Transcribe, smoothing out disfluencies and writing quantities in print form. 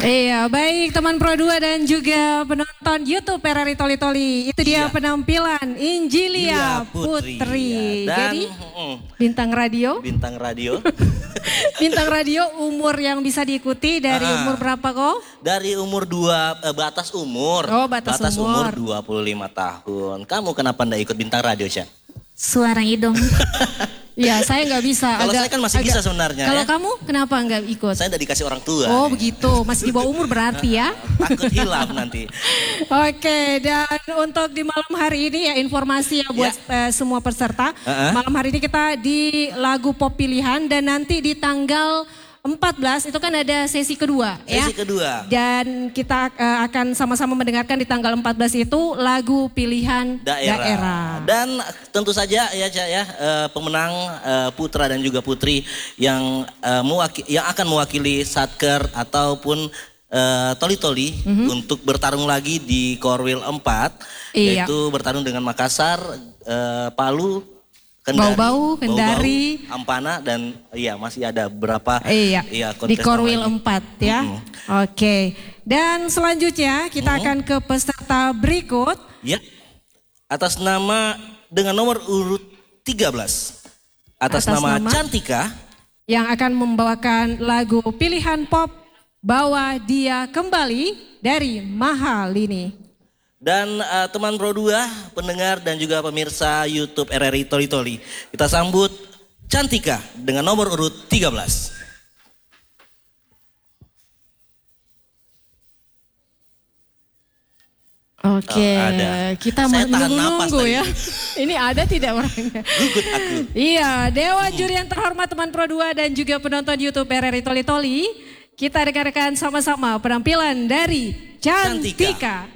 Iya, baik teman Pro 2 dan juga penonton YouTube RRI Toli Toli. Itu dia penampilan Injilia Putri. Dan Jadi bintang radio. Bintang radio. Bintang radio umur yang bisa diikuti dari umur berapa kok? Dari umur batas umur. Oh, batas umur. 25 tahun. Kamu kenapa ndak ikut bintang radio, Syah? Suara hidung. Ya, saya nggak bisa. Kalau saya kan masih bisa sebenarnya. Kalau ya. kamu kenapa nggak ikut? Saya udah dikasih orang tua. Oh begitu, masih di bawah umur berarti ya. Takut hilaf nanti. Oke, dan untuk di malam hari ini ya informasi ya buat semua peserta. Malam hari ini kita di lagu pop pilihan dan nanti di tanggal 14 itu kan ada sesi kedua ya. Sesi kedua. Dan kita akan sama-sama mendengarkan di tanggal 14 itu lagu pilihan daerah. Dan tentu saja ya Cak ya pemenang putra dan juga putri yang akan mewakili Satker ataupun Toli Toli untuk bertarung lagi di Korwil 4 yaitu bertarung dengan Makassar, Palu, Bau-Bau, Kendari, Ampana dan masih ada beberapa di Korwil 4 ya. Oke. Dan selanjutnya kita akan ke peserta berikut. Ya. Atas nama dengan nomor urut 13. Atas nama Cantika yang akan membawakan lagu pilihan pop Bawa Dia Kembali dari Mahal ini. Dan teman Pro 2, pendengar dan juga pemirsa YouTube RRI Toli Toli. Kita sambut Cantika dengan nomor urut 13. Oke, kita menunggu ya. Ini ada tidak orangnya? Gugut aku. Iya, Dewa Juri yang terhormat teman Pro 2 dan juga penonton YouTube RRI Toli Toli. Kita dengarkan sama-sama penampilan dari Cantika.